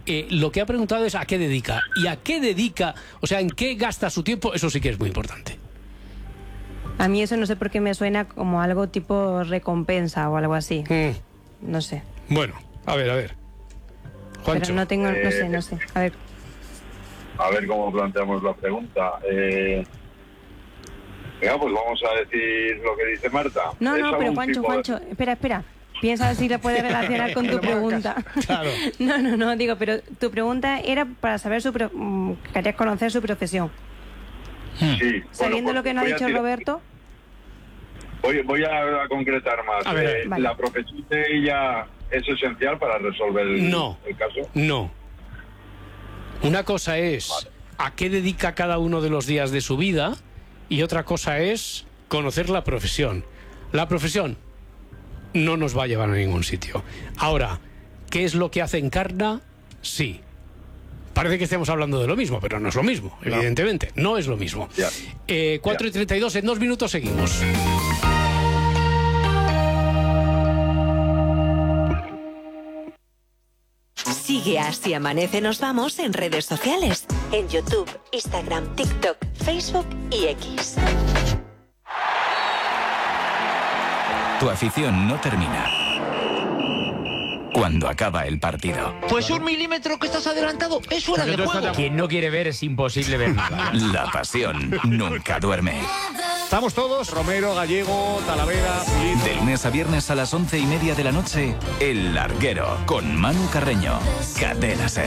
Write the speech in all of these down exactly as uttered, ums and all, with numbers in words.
Eh, lo que ha preguntado es a qué dedica. Y a qué dedica, o sea, en qué gasta su tiempo, eso sí que es muy importante. A mí eso no sé por qué me suena como algo tipo recompensa o algo así. Mm. No sé. Bueno, a ver, a ver. Juancho. Pero no tengo, no sé, no sé. A ver. A ver cómo planteamos la pregunta. Eh... Venga, pues vamos a decir lo que dice Marta. No, no, pero Juancho, Juancho, de... espera, espera. Piensa si lo puedes relacionar con tu pregunta. Claro. No, no, no, digo, pero tu pregunta era para saber su... Pro... Querías conocer su profesión. Sí. Sabiendo bueno, pues lo que nos ha dicho decir... Roberto... Voy, voy a, a concretar más. A ver, eh, vale. ¿La profesión de ella es esencial para resolver el, no, el caso? No. Una cosa es vale. a qué dedica cada uno de los días de su vida y otra cosa es conocer la profesión. La profesión no nos va a llevar a ningún sitio. Ahora, ¿qué es lo que hace Encarna? Sí. Parece que estemos hablando de lo mismo, pero no es lo mismo, no. evidentemente. No es lo mismo. Ya. Eh, cuatro y treinta y dos, en dos minutos seguimos. Sigue a Si Amanece Nos Vamos en redes sociales. En YouTube, Instagram, TikTok, Facebook y X. Tu afición no termina cuando acaba el partido. Pues un milímetro que estás adelantado es fuera de juego. Quien no quiere ver es imposible ver nada. La pasión nunca duerme. Estamos todos, Romero, Gallego, Talavera... Filipe. De lunes a viernes a las once y media de la noche, El Larguero, con Manu Carreño. Cadena SER.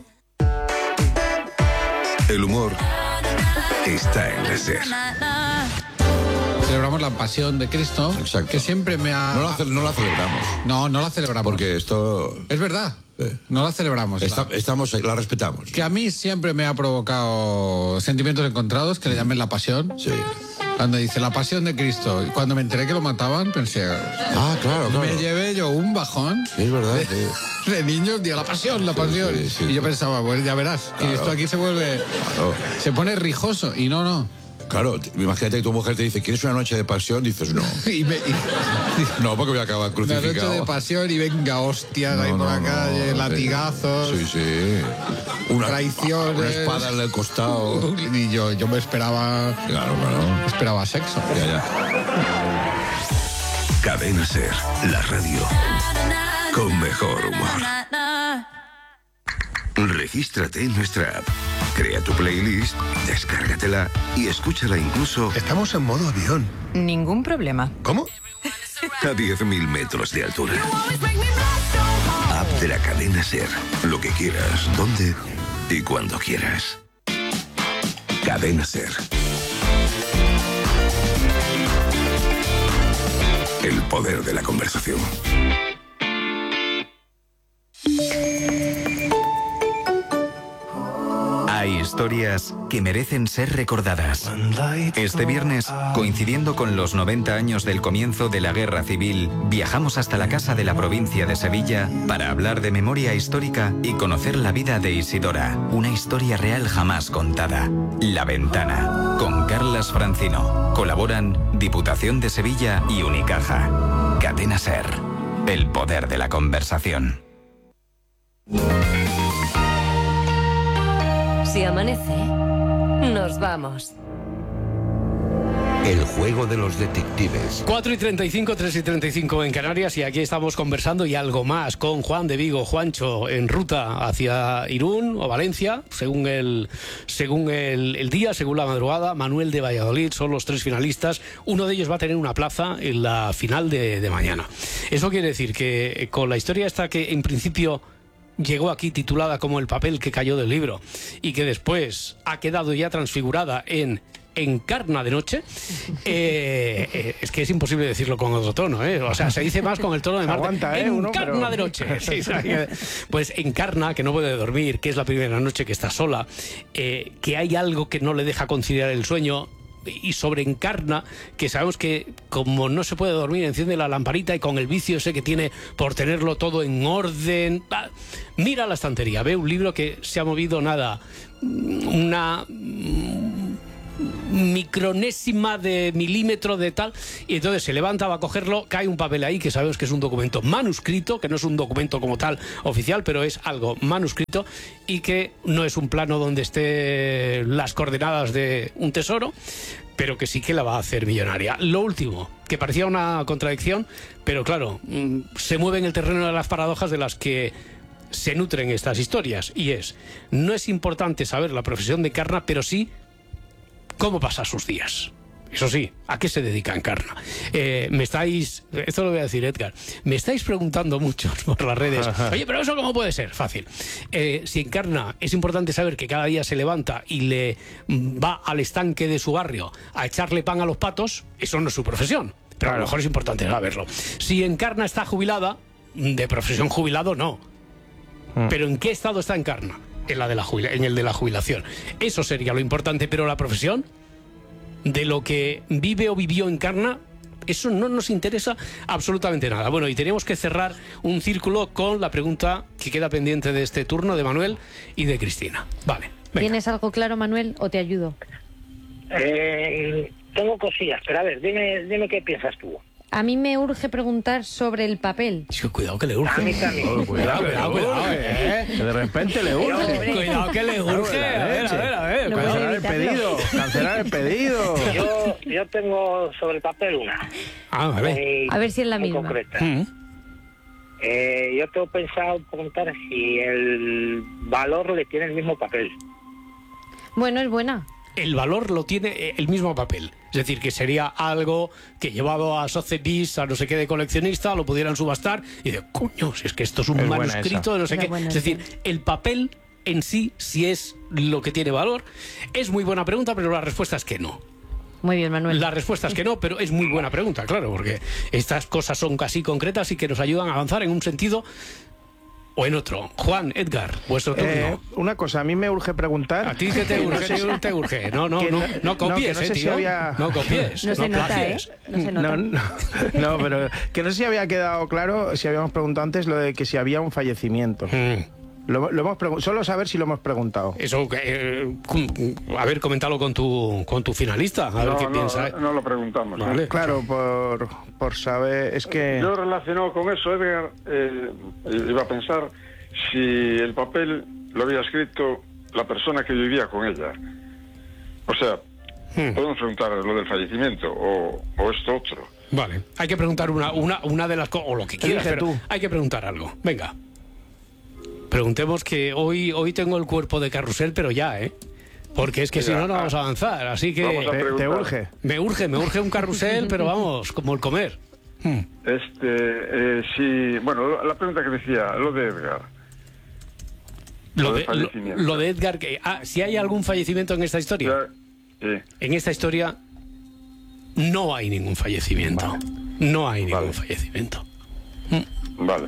El humor está en la SER. Celebramos la pasión de Cristo. Exacto. Que siempre me ha... No la, no la celebramos. No, no la celebramos. Porque esto... Es verdad. Eh. No la celebramos. Está, la... Estamos, la respetamos. Que a mí siempre me ha provocado sentimientos encontrados, que le llamen la pasión. Sí. Cuando dice la pasión de Cristo. Y cuando me enteré que lo mataban, pensé... Ah, claro, claro. Me llevé yo un bajón. Sí, es verdad. De, sí. de niños, digo, la pasión, la sí, pasión. Sí, sí, y yo sí. pensaba, bueno, ya verás. Claro. Y esto aquí se vuelve... Claro. Se pone rijoso. Y no, no. Claro, imagínate que tu mujer te dice, ¿quieres una noche de pasión? Dices, no. y me, y... No, porque voy a acabar crucificado. Una noche de pasión y venga, hostias, no, ahí por no, la calle, no, latigazos. Sí, sí. Una, traiciones. Una espada en el costado. Y yo, yo me esperaba... Claro, claro. Esperaba sexo. Ya, ya. Cadena SER, la radio con mejor humor. Regístrate en nuestra app, crea tu playlist, descárgatela y escúchala incluso... Estamos en modo avión. Ningún problema. ¿Cómo? A diez mil metros de altura. App de la cadena SER. Lo que quieras, donde y cuando quieras. Cadena SER. El poder de la conversación. Hay historias que merecen ser recordadas. Este viernes, coincidiendo con los noventa años del comienzo de la Guerra Civil, viajamos hasta la Casa de la Provincia de Sevilla para hablar de memoria histórica y conocer la vida de Isidora, una historia real jamás contada. La Ventana, con Carlas Francino. Colaboran Diputación de Sevilla y Unicaja. Cadena SER, el poder de la conversación. Si amanece, nos vamos. El juego de los detectives. cuatro y treinta y cinco, tres y treinta y cinco en Canarias, y aquí estamos conversando y algo más con Juan de Vigo. Juancho, en ruta hacia Irún o Valencia, según el según el, el día, según la madrugada. Manuel de Valladolid, son los tres finalistas. Uno de ellos va a tener una plaza en la final de, de mañana. Eso quiere decir que con la historia esta que en principio llegó aquí titulada como El papel que cayó del libro y que después ha quedado ya transfigurada en Encarna de noche, eh, eh, es que es imposible decirlo con otro tono, ¿eh? O sea, se dice más con el tono de Marta. Aguanta, ¿eh? Uno, Encarna pero... de noche. Sí, pues Encarna, que no puede dormir, que es la primera noche que está sola, eh, que hay algo que no le deja conciliar el sueño. Y sobre Encarna, que sabemos que como no se puede dormir, enciende la lamparita y con el vicio ese que tiene por tenerlo todo en orden, ah, mira la estantería, ve un libro que se ha movido nada, una micronésima de milímetro de tal, y entonces se levanta, va a cogerlo, cae un papel ahí que sabemos que es un documento manuscrito, que no es un documento como tal oficial, pero es algo manuscrito y que no es un plano donde estén las coordenadas de un tesoro, pero que sí que la va a hacer millonaria. Lo último, que parecía una contradicción, pero claro, se mueve en el terreno de las paradojas de las que se nutren estas historias, y es, no es importante saber la profesión de Encarna, pero sí cómo pasa sus días. Eso sí, ¿a qué se dedica Encarna? Eh, me estáis, esto lo voy a decir, Edgar, me estáis preguntando mucho por las redes, oye, pero eso ¿cómo puede ser? Fácil. Eh, si Encarna, es importante saber que cada día se levanta y le va al estanque de su barrio a echarle pan a los patos, eso no es su profesión, pero claro, a lo mejor es importante saberlo. Si Encarna está jubilada, de profesión jubilado no. Mm. Pero ¿en qué estado está Encarna? En, la de la jubila, en el de la jubilación. Eso sería lo importante, pero la profesión, de lo que vive o vivió Encarna, eso no nos interesa absolutamente nada. Bueno, y tenemos que cerrar un círculo con la pregunta que queda pendiente de este turno de Manuel y de Cristina. Vale. Venga. ¿Tienes algo claro, Manuel, o te ayudo? Eh, tengo cosillas, pero a ver, dime, dime qué piensas tú. A mí me urge preguntar sobre el papel. Sí, cuidado que le urge. A mí también. Oh, cuidado, cuidado, cuidado, eh. Que de repente le urge. Cuidado que le urge. A ver, a ver, a ver. No Cancelar el pedido. Cancelar el pedido. Yo, yo tengo sobre el papel una. Ah, vale. Eh, A ver si es la misma. concreta. Mm. Eh, yo tengo pensado preguntar si el valor le tiene el mismo papel. Bueno, es buena. El valor lo tiene el mismo papel. Es decir, que sería algo que llevado a Sotheby's, a no sé qué de coleccionista, lo pudieran subastar y de, coño, si es que esto es un Es manuscrito de no sé Era qué. buena, Es decir, sí. el papel en sí, si es lo que tiene valor, es muy buena pregunta, pero la respuesta es que no. Muy bien, Manuel. La respuesta es que no, pero es muy buena pregunta, claro, porque estas cosas son casi concretas y que nos ayudan a avanzar en un sentido o en otro. Juan, Edgar, vuestro turno. Eh, una cosa, a mí me urge preguntar. A ti que te urge, no sé si- te urge. No, no, que no, no- no copies, no, que no eh, sé si tío. había- No copies. No se nota, plagies. ¿eh? No se nota. No, no, no, pero que no sé si había quedado claro, si habíamos preguntado antes lo de que si había un fallecimiento. Mm. Lo, lo hemos pregun- solo saber si lo hemos preguntado. Eso, eh, cum- a ver, coméntalo con tu, con tu finalista, a ver No, qué no, piensa. no lo preguntamos. ¿eh? Vale. Claro, por, por saber, es que... Yo relacionado con eso, Edgar, eh, iba a pensar si el papel lo había escrito la persona que vivía con ella. O sea, Hmm. podemos preguntar lo del fallecimiento o, o esto otro. Vale, hay que preguntar una, una, una de las cosas, o lo que quieras, Elige pero tú. hay que preguntar algo. Venga. Preguntemos, que hoy, hoy tengo el cuerpo de carrusel, pero ya, ¿eh? Porque es que si Ya, no, no ah. vamos a avanzar. Así que Vamos a Te, te preguntar. urge. me urge, me urge un carrusel, pero vamos, como el comer. Hmm. Este, eh, si, bueno, la pregunta que decía, lo de Edgar. Lo, Lo de, del lo, fallecimiento. lo de Edgar, que, ah, si hay algún fallecimiento en esta historia. Ya, sí. En esta historia no hay ningún fallecimiento. Vale. No hay ningún Vale. fallecimiento. Vale,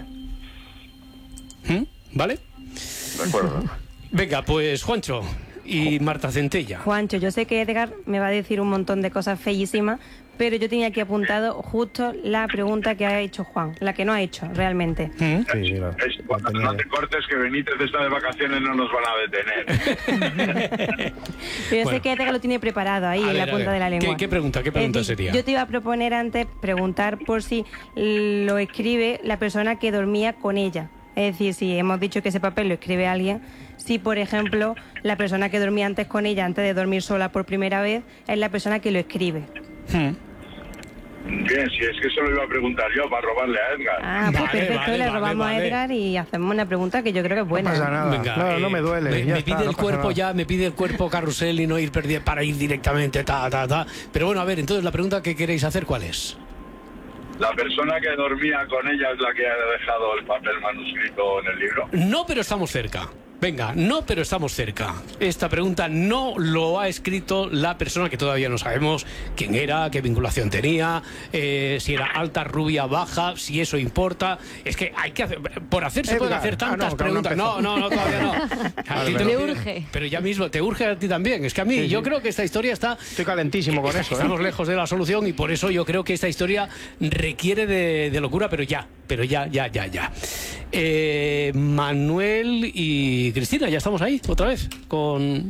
¿Mm? ¿Vale? de acuerdo. Venga, pues Juancho y Marta Centella. Juancho, yo sé que Edgar me va a decir un montón de cosas feísimas, pero yo tenía aquí apuntado justo la pregunta que ha hecho Juan, la que no ha hecho realmente. ¿Mm? Sí, sí, lo- Es, lo cuando tenía no yo. te cortes, que Benítez está de vacaciones, no nos van a detener. Pero yo Bueno. sé que Edgar lo tiene preparado ahí A en ver, la a punta ver, de la lengua. ¿qué- qué pregunta- qué pregunta Es decir, sería? Yo te iba a proponer antes preguntar por si lo escribe la persona que dormía con ella. Es decir, si hemos dicho que ese papel lo escribe alguien, si por ejemplo la persona que dormía antes con ella, antes de dormir sola por primera vez, es la persona que lo escribe. ¿Mm? Bien, si es que eso lo iba a preguntar yo para robarle a Edgar. Ah, pues Vale, perfecto, vale, le vale, robamos vale. a Edgar y hacemos una pregunta que yo creo que es buena. No pasa nada. Venga, no, eh, no me duele. Me, ya me está, pide no el pasa cuerpo nada. ya, me pide el cuerpo carrusel y no ir perdi- para ir directamente, ta, ta, ta. Pero bueno, a ver, entonces la pregunta que queréis hacer, ¿cuál es? La persona que dormía con ella es la que ha dejado el papel manuscrito en el libro. No, pero estamos cerca. Venga, no, pero estamos cerca. Esta pregunta no lo ha escrito la persona que todavía no sabemos quién era, qué vinculación tenía, eh, si era alta, rubia, baja, si eso importa. Es que hay que hacer, por hacer se pueden Edgar. hacer Ah, tantas no, que aún no preguntas. No, empezó. no, no, todavía no. A ti te Le lo- urge. Pero ya mismo, te urge a ti también. Es que a mí, Sí, yo sí. creo que esta historia está... Estoy calentísimo con eso, ¿eh? Estamos lejos de la solución y por eso yo creo que esta historia requiere de, de locura, pero ya, pero ya, ya, ya, ya. Eh, Manuel y Cristina, ya estamos ahí otra vez con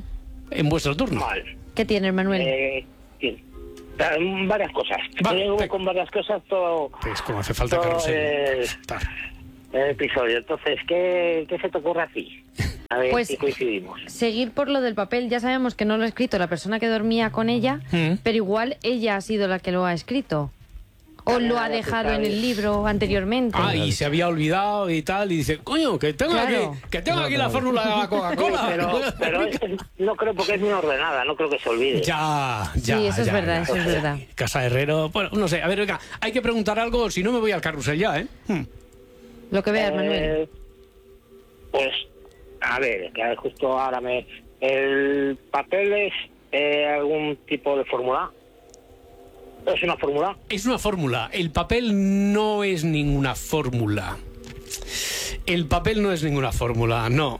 en vuestro turno. Vale. ¿Qué tienes, Manuel? Eh, sí. Varias cosas. Vale, Llevo venga. con varias cosas todo, Es como hace falta todo carrusel. el, el episodio. Entonces, ¿qué, ¿qué se te ocurre a ti? A ver Pues- si coincidimos. Seguir por lo del papel, ya sabemos que no lo ha escrito la persona que dormía con ella, Mm. pero igual ella ha sido la que lo ha escrito. O lo ha dejado en el libro anteriormente. Ah, y se había olvidado y tal, y dice, coño, que tengo Claro. aquí, que tengo aquí la fórmula de la Coca-Cola. Sí, pero pero es- no creo porque es muy ordenada, no creo que se olvide. Ya, ya. Sí, eso es ya, verdad, ya. eso es verdad. Casa Herrero, bueno, no sé, a ver, venga, hay que preguntar algo, si no me voy al carrusel ya, ¿eh? Hmm. Lo que veas, Eh, Manuel. Pues, a ver, que justo ahora me... ¿El papel es eh, algún tipo de fórmula? ¿Es una fórmula? Es una fórmula. El papel no es ninguna fórmula. El papel no es ninguna fórmula, no.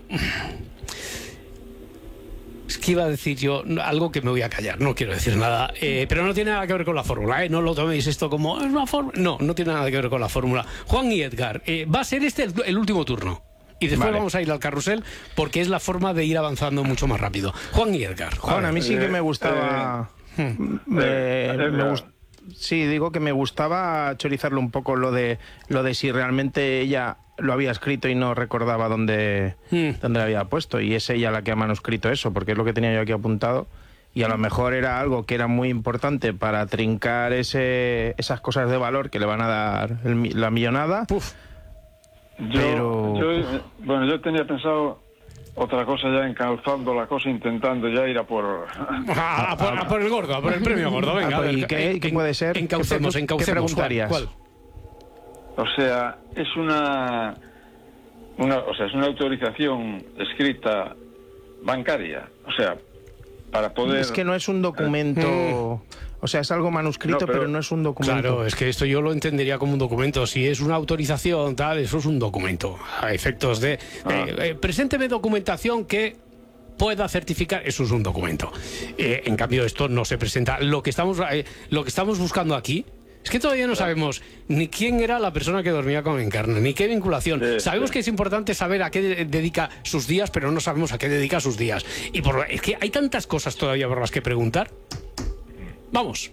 Es que iba a decir yo algo que me voy a callar, no quiero decir nada. Eh, pero no tiene nada que ver con la fórmula, ¿eh? No lo toméis esto como, es una fórmula. No, no tiene nada que ver con la fórmula. Juan y Edgar, eh, va a ser este el, el último turno. Y después Vale. vamos a ir al carrusel porque es la forma de ir avanzando mucho más rápido. Juan y Edgar. Juan, a mí sí que me gustaba... Eh, me- eh, me eh, gust- Sí, digo que me gustaba chorizarlo un poco lo de lo de si realmente ella lo había escrito y no recordaba dónde, Mm. dónde lo había puesto, y es ella la que ha manuscrito eso, porque es lo que tenía yo aquí apuntado, y a lo mejor era algo que era muy importante para trincar ese, esas cosas de valor que le van a dar el mi- la millonada. Puf. Yo, Pero- yo, eh, bueno, yo tenía pensado otra cosa ya, encalzando la cosa, intentando ya ir a por... A, a por, a por el gordo, a por el premio gordo, venga. Ah, a ver, ¿y qué- en- qué puede ser? Encaucemos, ¿Qué- qué encaucemos. preguntarías? ¿Cuál? O sea, es una, una, o sea, es una autorización escrita bancaria. O sea, para poder... Es que no es un documento, o sea, es algo manuscrito, No, pero, pero- no es un documento. Claro, es que esto yo lo entendería como un documento. Si es una autorización, tal, eso es un documento. A efectos de... Ah. eh, eh, presénteme documentación que pueda certificar, eso es un documento. Eh, en cambio, esto no se presenta. Lo que estamos, eh, lo que estamos buscando aquí es que todavía no sabemos ni quién era la persona que dormía con Encarna, ni qué vinculación. Sí, sabemos sí. que es importante saber a qué de- dedica sus días, pero no sabemos a qué dedica sus días. Y por, es que hay tantas cosas todavía por las que preguntar. Vamos.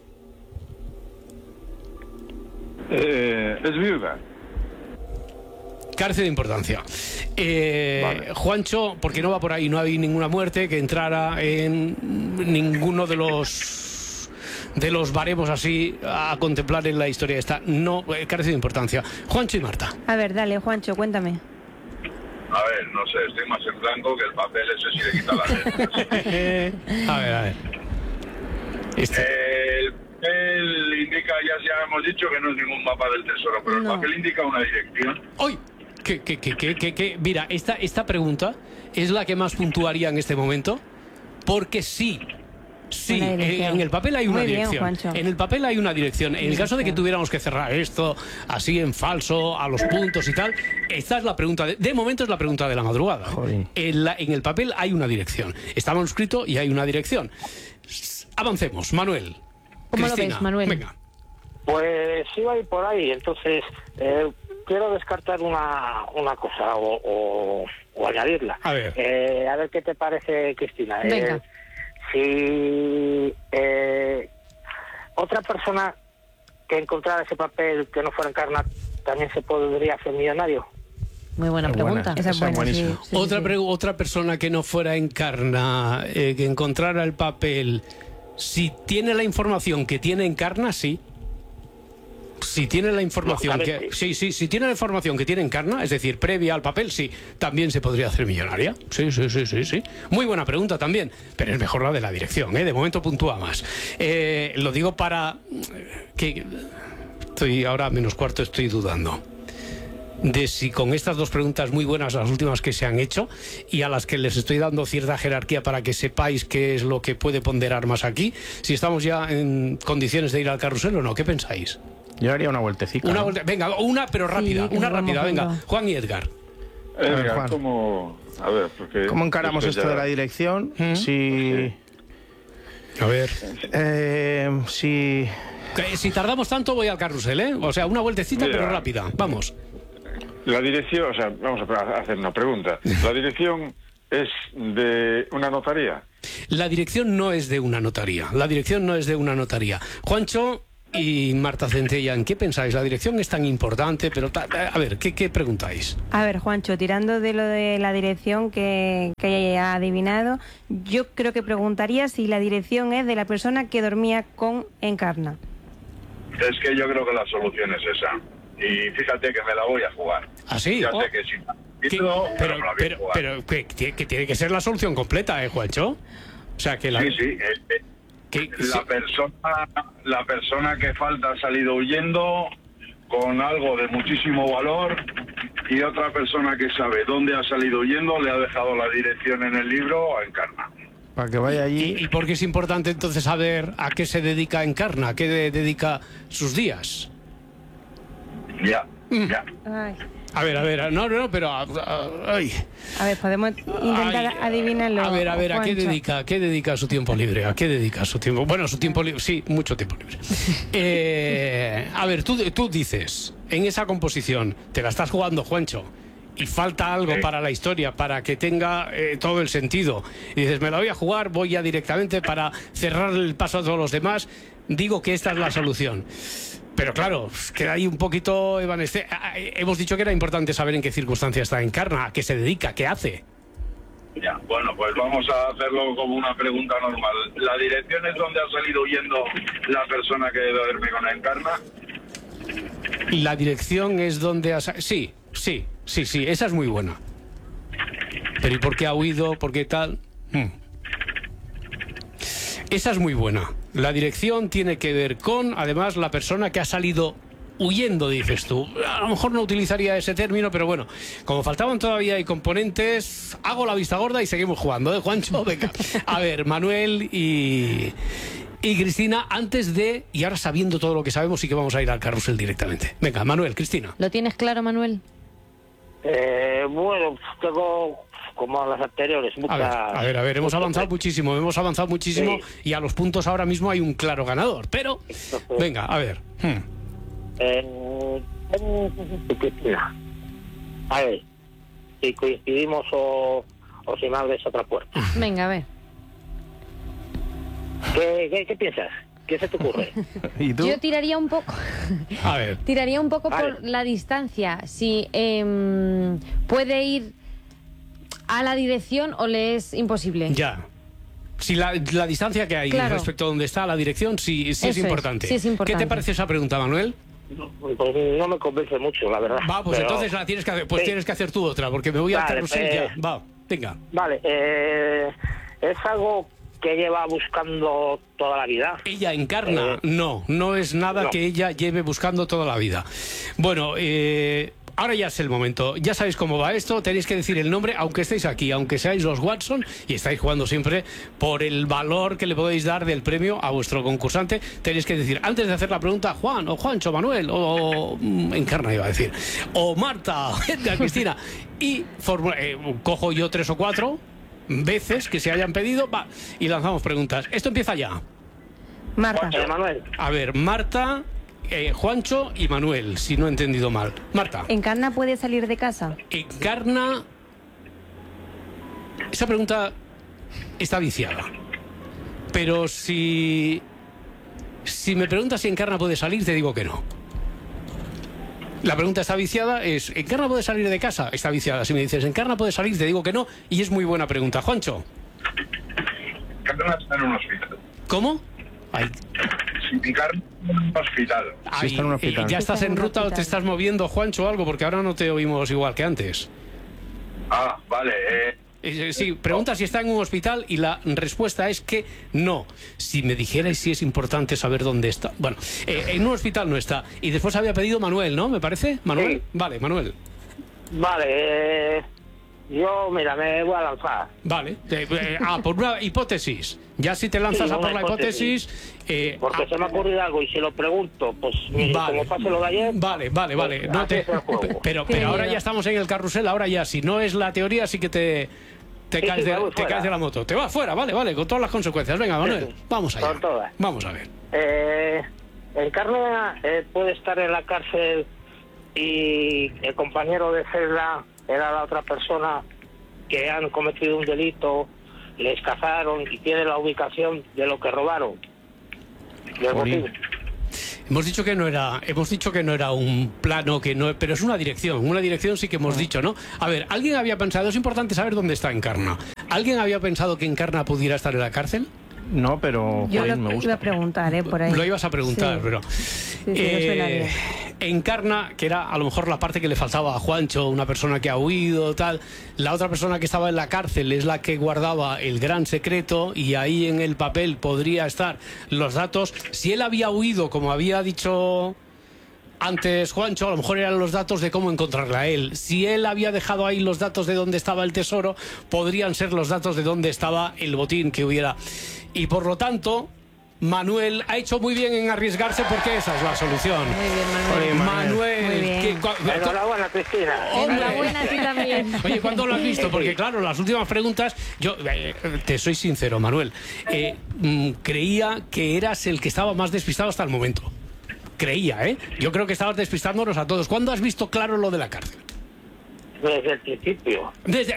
Eh, es viuda. Carece de importancia. Eh, Vale. Juancho, porque no va por ahí, no hay ninguna muerte que entrara en ninguno de los de los baremos así a contemplar en la historia esta. No, eh, carece de importancia. Juancho y Marta. A ver, dale, Juancho, cuéntame. A ver, no sé, estoy más en blanco que el papel ese si le quita la letra. a ver, a ver. Este. El papel indica, ya, ya hemos dicho que no es ningún mapa del tesoro, pero No. el papel indica una dirección. ¡Hoy! Que, que, que, que, que, que- mira, esta, esta pregunta es la que más puntuaría en este momento, porque sí, sí, Una en, dirección. en el papel hay una Muy bien, dirección. Juancho. En el papel hay una dirección. En el caso de que tuviéramos que cerrar esto así en falso, a los puntos y tal, esta es la pregunta. De, de momento es la pregunta de la madrugada. Jolín. En, la- en el papel hay una dirección. Está manuscrito y hay una dirección. S- Avancemos, Manuel. ¿Cómo lo Cristina, ves, Manuel? Venga. Pues iba a ir por ahí, entonces eh, quiero descartar una, una cosa o, o, o añadirla. A ver. Eh, a ver qué te parece, Cristina. Eh, Venga. si eh, otra persona que encontrara ese papel que no fuera Encarna también se podría hacer millonario. Muy buena Es buena. pregunta. Esa es Esa es buena, sí, buenísima. sí, sí, Otra, sí. pre- otra persona que no fuera Encarna, eh, que encontrara el papel, si tiene la información que tiene Encarna, sí. Si tiene la información que Lógicamente. sí, sí, si tiene la información que tiene Encarna, es decir, previa al papel, sí, también se podría hacer millonaria. Sí, sí, sí, sí, sí. Muy buena pregunta también, pero es mejor la de la dirección, ¿eh? De momento puntúa más. Eh, lo digo para eh, que estoy ahora a menos cuarto, estoy dudando de si con estas dos preguntas muy buenas, las últimas que se han hecho, y a las que les estoy dando cierta jerarquía para que sepáis qué es lo que puede ponderar más aquí, si estamos ya en condiciones de ir al carrusel o no. ¿Qué pensáis? Yo haría una vueltecita. Una ¿no? vuelta, venga, una pero rápida, que una nos vamos rápida, venga. viendo. Juan y Edgar. Edgar, ver, Juan. ¿cómo...? A ver, porque... ¿Cómo encaramos esto esto ya- de la dirección? ¿Mm? Si... A ver. eh, si... Que Si tardamos tanto voy al carrusel, ¿eh? O sea, una vueltecita Mira. pero rápida. Vamos. La dirección, o sea, vamos a hacer una pregunta. ¿La dirección es de una notaría? La dirección no es de una notaría. La dirección no es de una notaría. Juancho y Marta Centella, ¿en qué pensáis? La dirección es tan importante, pero ta, a ver, ¿qué, qué preguntáis? A ver, Juancho, tirando de lo de la dirección que, que haya adivinado, yo creo que preguntaría si la dirección es de la persona que dormía con Encarna. Es que yo creo que la solución es esa. Y fíjate que me la voy a jugar. ¿Ah, sí? Ya Oh. sé que sí. ¿Qué? Pero, Pero, me la voy a pero, jugar. pero que, que tiene que ser la solución completa, ¿eh, Juancho? O sea, que la... Sí, sí. eh, eh, que, la, sí. persona, la persona que falta ha salido huyendo con algo de muchísimo valor y otra persona que sabe dónde ha salido huyendo le ha dejado la dirección en el libro a Encarna. Para que vaya allí. ¿Y, y por qué es importante entonces saber a qué se dedica Encarna? ¿A qué de- dedica sus días? Ya, ya. Ay. A ver, a ver, no, no, no, pero... a- a- ay. A ver, podemos intentar Ay, adivinarlo. A ver, a ver, ¿a qué Juancho? dedica, a qué dedica su tiempo libre? ¿A qué dedica su tiempo? Bueno, su tiempo libre, sí, mucho tiempo libre. Eh, a ver, tú, tú dices, en esa composición, te la estás jugando, Juancho, y falta algo Sí. para la historia, para que tenga eh, todo el sentido. Y dices, me la voy a jugar, voy ya directamente para cerrar el paso a todos los demás. Digo que esta es la solución. Pero claro, queda ahí un poquito evanescente. Hemos dicho que era importante saber en qué circunstancias está Encarna, a qué se dedica, qué hace. Ya, bueno, pues vamos a hacerlo como una pregunta normal. ¿La dirección es donde ha salido huyendo la persona que duerme con Encarna? La dirección es donde ha... sa- Sí, sí, sí, sí, esa es muy buena. Pero ¿y por qué ha huido? ¿Por qué tal? Hmm. Esa es muy buena. La dirección tiene que ver con, además, la persona que ha salido huyendo, dices tú. A lo mejor no utilizaría ese término, pero bueno, como faltaban todavía hay componentes, hago la vista gorda y seguimos jugando, ¿eh, Juancho? Venga. A ver, Manuel y... Y Cristina, antes de... Y ahora sabiendo todo lo que sabemos, sí que vamos a ir al carrusel directamente. Venga, Manuel, Cristina. ¿Lo tienes claro, Manuel? Eh, bueno, tengo como las anteriores A muchas... ver, a ver, a ver, hemos avanzado muchísimo, hemos avanzado muchísimo Sí. y a los puntos ahora mismo hay un claro ganador, pero... Venga, a ver. Hmm. Eh, Cristina, a ver, si coincidimos o, o si me abres otra puerta. Venga, a ver. ¿Qué, qué, qué piensas? ¿Qué se te ocurre? ¿Y tú? Yo tiraría un poco... A ver. Tiraría un poco Vale. por la distancia. Si em, puede ir a la dirección o le es imposible. Ya. Si la, la distancia que hay Claro. respecto a donde está la dirección, sí, sí es Eso es, importante. sí es importante. ¿Qué te parece esa pregunta, Manuel? Pues no me convence mucho, la verdad. Va, pues Pero- entonces la tienes que hacer, pues Sí. tienes que hacer tú otra, porque me voy al Vale, carrusel eh, ya. Va, venga. Vale, eh, es algo que lleva buscando toda la vida. ¿Ella encarna? Eh, No, no es nada no. que ella lleve buscando toda la vida. Bueno, eh, ahora ya es el momento. Ya sabéis cómo va esto. Tenéis que decir el nombre, aunque estéis aquí, aunque seáis los Watson y estáis jugando siempre por el valor que le podéis dar del premio a vuestro concursante. Tenéis que decir, antes de hacer la pregunta, Juan, o Juancho, Manuel, o mm, Encarna iba a decir, o Marta, o Edgar, Cristina. Y formula- eh, cojo yo tres o cuatro veces que se hayan pedido, va, y lanzamos preguntas. Esto empieza ya. Marta. Eh, Manuel, A ver, Marta, eh, Juancho y Manuel, si no he entendido mal. Marta, ¿Encarna puede salir de casa? ¿encarna? Esa pregunta está viciada. Pero si... Si me preguntas si Encarna puede salir, te digo que no. La pregunta está viciada, es ¿Encarna puede salir de casa? Está viciada. Si me dices ¿Encarna puede salir? Te digo que no. Y es muy buena pregunta. Juancho. Encarna está en un hospital. ¿Cómo? Ay, Encarna en un hospital. ay, está en un eh, hospital. ¿ya estás Está en en un ruta o te hospital. estás moviendo, Juancho, o algo? Porque ahora no te oímos igual que antes. Ah, vale. Eh, Eh, Sí, pregunta si está en un hospital y la respuesta es que no. Si me dijerais si es importante saber dónde está. Bueno, eh, en un hospital no está. Y después había pedido Manuel, ¿no? ¿Me parece? ¿Manuel? Sí. Vale, Manuel. vale, eh, yo, mira, me voy a lanzar. Vale. Eh, eh, ah, por una hipótesis. Ya si te lanzas Sí, a por una la hipótesis... eh, Porque ah, se me ha ocurrido algo y si lo pregunto, pues mire, Vale. como pase lo de ayer... Vale, vale, vale. pues, No así te- es el juego. Pero, pero Tiene ahora miedo. ya estamos en el carrusel, ahora ya. Si no es la teoría, sí que te, te, Sí, caes, sí, de, me voy te fuera. caes de la moto. Te vas fuera, vale, vale, con todas las consecuencias. Venga, Manuel, Sí, sí. vamos allá. Con todas. Vamos a ver. Eh, Encarna eh, puede estar en la cárcel y el compañero de celda era la otra persona que han cometido un delito les cazaron y tienen la ubicación de lo que robaron. Del botín. Hemos dicho que no era, hemos dicho que no era un plano, que no, pero es una dirección, una dirección sí que hemos dicho, ¿no? A ver, ¿alguien había pensado, es importante saber dónde está Encarna? ¿Alguien había pensado que Encarna pudiera estar en la cárcel? No, pero Yo joder, lo me gusta. iba a preguntar, ¿eh? Por ahí. Lo ibas a preguntar, Sí. pero... Sí, sí, Eh, me suena bien. Encarna, que era a lo mejor la parte que le faltaba a Juancho, una persona que ha huido, tal. La otra persona que estaba en la cárcel es la que guardaba el gran secreto, y ahí en el papel podría estar los datos. Si él había huido, como había dicho antes Juancho, a lo mejor eran los datos de cómo encontrarla a él. Si él había dejado ahí los datos de dónde estaba el tesoro, podrían ser los datos de dónde estaba el botín que hubiera. Y por lo tanto, Manuel ha hecho muy bien en arriesgarse, porque esa es la solución. Muy bien, Manuel. Manuel, Muy bien. que cua- Enhorabuena, Cristina. Hombre. Enhorabuena a ti también. Oye, ¿cuándo lo has visto? Porque claro, las últimas preguntas, yo eh, te soy sincero, Manuel, eh, mm, creía que eras el que estaba más despistado hasta el momento. Creía, ¿eh? Yo creo que estabas despistándonos a todos. ¿Cuándo has visto claro lo de la cárcel? Desde el principio. Desde...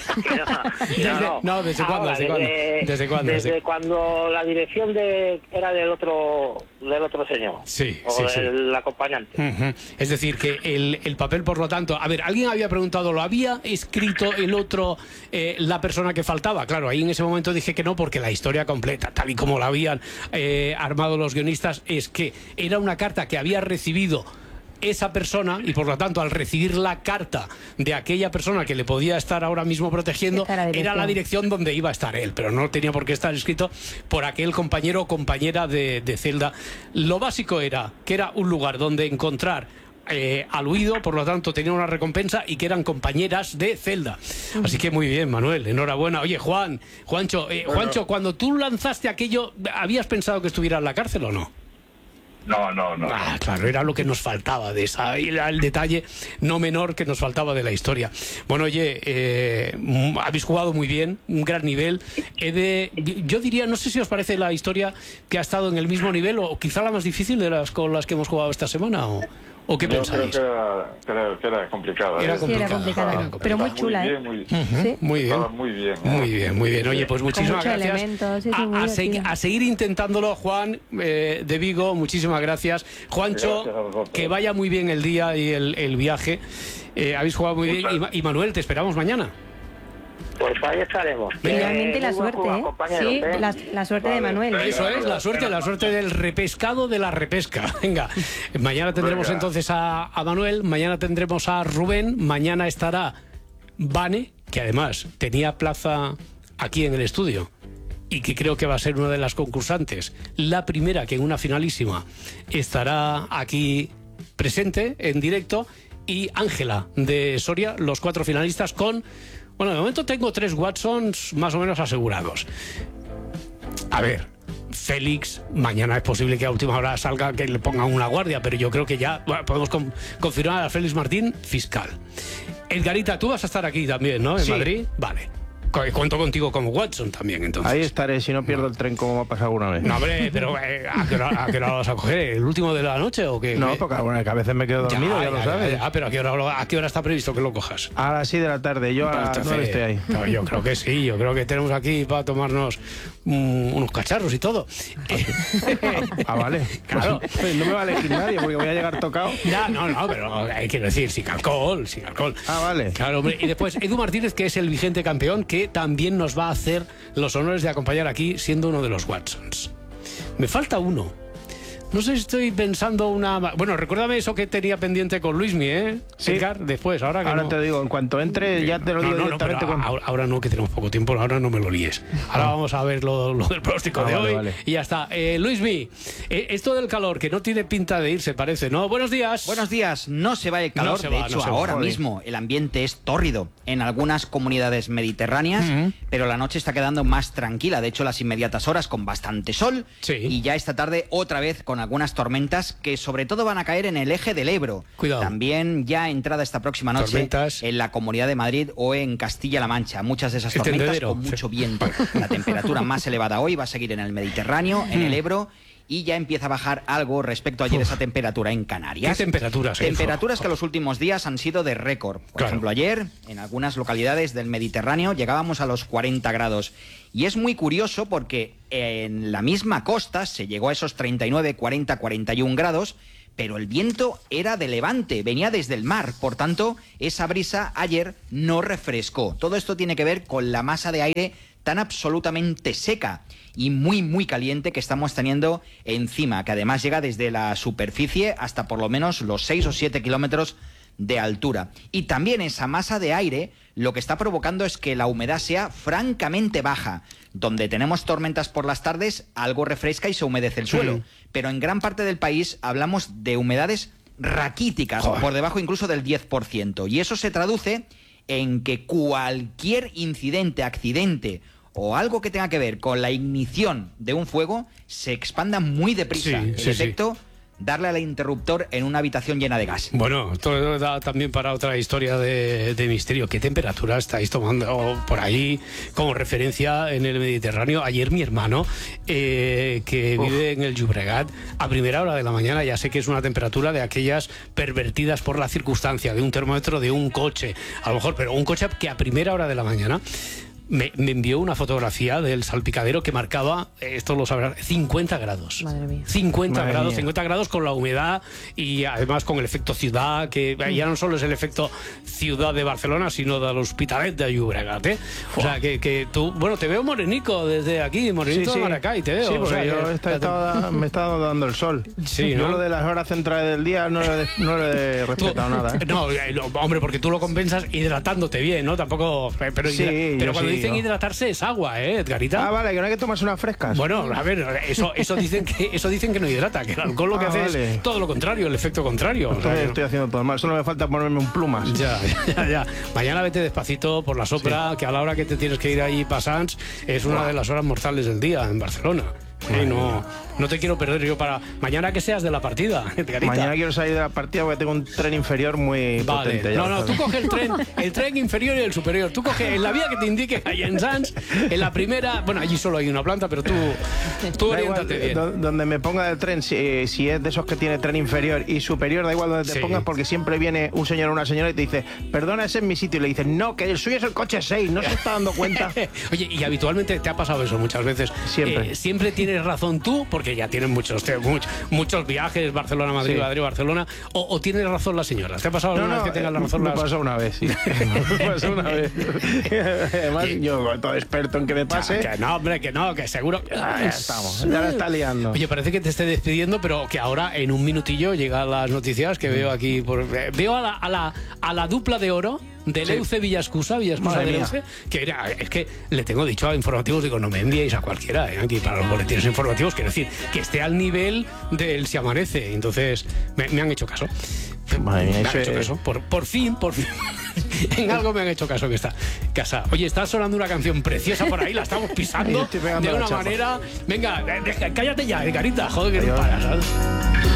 no, no, ¿desde cuándo? Ahora, ¿Desde cuándo? ¿Desde cuándo? Desde Desde- cuando la dirección de era del otro del otro señor. Sí, o sí, sí. del acompañante. Ujú. Es decir, que el, el papel, por lo tanto... A ver, alguien había preguntado, ¿lo había escrito el otro, eh, la persona que faltaba? Claro, ahí en ese momento dije que no, porque la historia completa, tal y como la habían eh, armado los guionistas, es que era una carta que había recibido esa persona, y por lo tanto, al recibir la carta de aquella persona que le podía estar ahora mismo protegiendo, Esta era la era la dirección. dirección donde iba a estar él, pero no tenía por qué estar escrito por aquel compañero o compañera de, de celda. Lo básico era que era un lugar donde encontrar eh, al huido, por lo tanto tenía una recompensa, y que eran compañeras de celda. Así que muy bien, Manuel, enhorabuena. Oye, Juan, Juancho, eh, Bueno. Juancho, cuando tú lanzaste aquello, ¿habías pensado que estuviera en la cárcel o no? No, no, no. Ah, claro, era lo que nos faltaba de esa, era el detalle no menor que nos faltaba de la historia. Bueno, oye, eh, mm, habéis jugado muy bien, un gran nivel. He de, yo diría, no sé si os parece la historia que ha estado en el mismo nivel, o quizá la más difícil de las con las que hemos jugado esta semana, o, o qué Yo pensáis. creo que era, que era, que era complicada. Era ¿eh? Sí, era complicada, Era pero muy Estaba chula, muy ¿eh? bien, muy, Sí. Muy bien. estaba muy bien. ¿eh? Muy bien, muy bien. Oye, pues muchísimas muchos gracias. elementos, sí, sí, a, muy a segui- divertido. a seguir intentándolo, Juan eh, de Vigo, muchísimas gracias. Juancho, Gracias a vosotros. que vaya muy bien el día y el, el viaje. Eh, habéis jugado muy bien. Y, Ma- y Manuel, te esperamos mañana. Pues ahí estaremos. Igualmente Eh, la muy buen suerte, juego, ¿eh? compañeros, Sí, ¿eh? la, la suerte de Manuel. Eso es, la suerte, la suerte del repescado de la repesca. Venga, mañana tendremos Venga. entonces a, a Manuel, mañana tendremos a Rubén, mañana estará Vane, que además tenía plaza aquí en el estudio, y que creo que va a ser una de las concursantes, la primera que en una finalísima estará aquí presente en directo, y Ángela de Soria, los cuatro finalistas con... Bueno, de momento tengo tres Watsons más o menos asegurados. A ver, Félix, mañana es posible que a última hora salga que le pongan una guardia, pero yo creo que ya bueno, podemos con- confirmar a Félix Martín fiscal. Edgarita, tú vas a estar aquí también, ¿no? En Sí. Madrid. Vale. Co- Cuento contigo como Watson también, entonces. Ahí estaré, si no pierdo el tren como me ha pasado alguna vez. No, hombre, pero eh, ¿a, qué hora, ¿a qué hora lo vas a coger? ¿El último de la noche o qué? No, ¿Qué? porque bueno, que a veces me quedo dormido, ya, lo sabes. Ah, pero ¿a qué, hora, lo- ¿a qué hora está previsto que lo cojas? A las seis de la tarde, yo a las Entonces, nueve estoy ahí. no, yo creo que sí, yo creo que tenemos aquí para tomarnos mm, unos cacharros y todo. Ah, vale. Claro. Pues no me va a elegir nadie porque voy a llegar tocado. Ya, no, no, pero hay que decir, sin alcohol, sin alcohol. Ah, vale. Claro, hombre. Y después Edu Martínez, que es el vigente campeón, que también nos va a hacer los honores de acompañar aquí, siendo uno de los Watsons. Me falta uno. No sé si estoy pensando una... Bueno, recuérdame eso que tenía pendiente con Luismi, ¿eh? Sí. Edgar, después, ahora que Ahora no... te digo, en cuanto entre ya te lo No, digo no, no, pero directamente con... ahora, ahora no, que tenemos poco tiempo, ahora no me lo líes. Ahora vamos a ver lo, lo del pronóstico Ah, de vale, hoy vale. y ya está. Eh, Luismi, eh, esto del calor, que no tiene pinta de irse, parece, ¿no? Buenos días. Buenos días, no se va el calor, No se de va, hecho no se va, ahora joder. mismo el ambiente es tórrido en algunas comunidades mediterráneas, Ujú. pero la noche está quedando más tranquila, de hecho las inmediatas horas con bastante sol Sí. y ya esta tarde otra vez con algunas tormentas que sobre todo van a caer en el eje del Ebro. Cuidado. También ya entrada esta próxima noche Tormentas. en la Comunidad de Madrid o en Castilla-La Mancha, muchas de esas El tormentas tendedero. con mucho viento. La temperatura más elevada hoy va a seguir en el Mediterráneo, en el Ebro y ya empieza a bajar algo respecto a ayer. Uf. Esa temperatura en Canarias. ¿Qué temperaturas? Temperaturas que los últimos días han sido de récord. Por claro. ejemplo, ayer en algunas localidades del Mediterráneo llegábamos a los cuarenta grados. Y es muy curioso porque en la misma costa se llegó a esos treinta y nueve, cuarenta, cuarenta y un grados, pero el viento era de levante, venía desde el mar, por tanto, esa brisa ayer no refrescó. Todo esto tiene que ver con la masa de aire tan absolutamente seca y muy, muy caliente que estamos teniendo encima, que además llega desde la superficie hasta por lo menos los seis o siete kilómetros de altura. Y también esa masa de aire lo que está provocando es que la humedad sea francamente baja. Donde tenemos tormentas por las tardes, algo refresca y se humedece el suelo. Mm. Pero en gran parte del país hablamos de humedades raquíticas, Joder. por debajo incluso del diez por ciento. Y eso se traduce en que cualquier incidente, accidente o algo que tenga que ver con la ignición de un fuego se expanda muy deprisa. Sí, el sí, efecto... Sí. darle al interruptor en una habitación llena de gas. Bueno, esto da también para otra historia de, de misterio. ¿Qué temperatura estáis tomando por ahí como referencia en el Mediterráneo? Ayer mi hermano, eh, que Uf. vive en el Llobregat, a primera hora de la mañana, ya sé que es una temperatura de aquellas pervertidas por la circunstancia, de un termómetro de un coche, a lo mejor, pero un coche que a primera hora de la mañana Me, me envió una fotografía del salpicadero que marcaba, esto lo sabrán, cincuenta grados. Madre mía. cincuenta Madre grados, mía. cincuenta grados con la humedad y además con el efecto ciudad, que ya no solo es el efecto ciudad de Barcelona, sino del Hospitalet de Llobregat, ¿eh? O sea, que, que tú, bueno, te veo morenico desde aquí, morenito sí, sí. de Maracay, te veo. Sí, porque o sea, yo que, está, estaba, me está dando el sol. Sí, yo ¿no? lo de las horas centrales del día no le, no le he respetado tú, nada. ¿eh? No, hombre, porque tú lo compensas hidratándote bien, ¿no? Tampoco... Pero, sí, hidra, pero cuando sí, dicen ¿no? hidratarse es agua, ¿eh, Edgarita? Ah, vale, que no hay que tomarse unas frescas. Bueno, a ver, eso, eso, dicen, que, eso dicen que no hidrata, que el alcohol lo que ah, hace vale. es todo lo contrario, el efecto contrario. Entonces, o sea, estoy haciendo todo mal, solo me falta ponerme un plumas. Ya, ya, ya. Mañana vete despacito por la sopra, sí. que a la hora que te tienes que ir ahí para Sants es una wow. de las horas mortales del día en Barcelona. Sí, no, no te quiero perder yo para... Mañana que seas de la partida, Edgarita. Mañana quiero salir de la partida porque tengo un tren inferior muy vale. potente. No, no, tú coge el tren, el tren inferior y el superior. Tú coge en la vía que te indique ahí en Sants, en la primera... Bueno, allí solo hay una planta, pero tú, tú oriéntate bien. Do, donde me ponga el tren, si, si es de esos que tiene tren inferior y superior, da igual donde te sí. pongas, porque siempre viene un señor o una señora y te dice, perdona, ese es mi sitio. Y le dices, no, que el suyo es el coche seis, no se está dando cuenta. Oye, y habitualmente te ha pasado eso muchas veces. Siempre. Eh, siempre tienes razón tú, porque ya tienen muchos, muchos, muchos viajes, Barcelona-Madrid, sí. Madrid-Barcelona, o, o tiene razón la señora. ¿Te ha pasado alguna no, vez que tengas la razón? Me las... pasó una vez, sí. Me pasó una vez. Además, yo, todo experto en que me pase. Que no, hombre, que no, que seguro. Ah, ya estamos, ya la está liando. Oye, parece que te esté despidiendo, pero que ahora en un minutillo llegan las noticias que veo aquí. Por, veo a la, a la, a la dupla de oro de Leuce sí. Villascusa, Villascusa de Leuce, que era, es que le tengo dicho a informativos, digo, no me enviéis a cualquiera, ¿eh? Aquí para los boletines informativos, quiero decir, que esté al nivel del Si Amanece. Entonces, me, me han hecho caso. Madre mía, me han hecho es... caso. Por, por fin, por fin. En algo me han hecho caso que está casa. Oye, está sonando una canción preciosa por ahí, la estamos pisando de una manera. Venga, cállate ya, Edgarita, joder, que no paras.